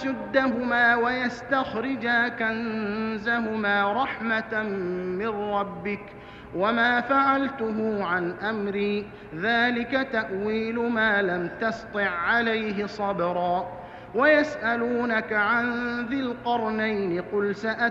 يشدهما ويستخرجا كنزهما رحمة من ربك وما فعلته عن أمري ذلك تأويل ما لم تسطع عليه صبرا ويسألونك عن ذي القرنين قل